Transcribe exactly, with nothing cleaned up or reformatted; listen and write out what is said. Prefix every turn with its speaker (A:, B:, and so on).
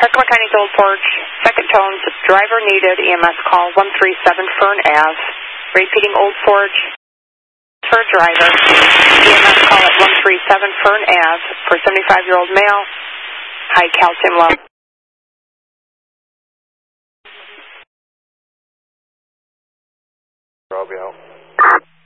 A: Customer County's Old Forge, second tones, driver needed, E M S call one three seven Fern Ave. Repeating Old Forge for a driver, E M S call at one three seven Fern Ave for seventy-five-year-old male, high calcium level.
B: Robbie out.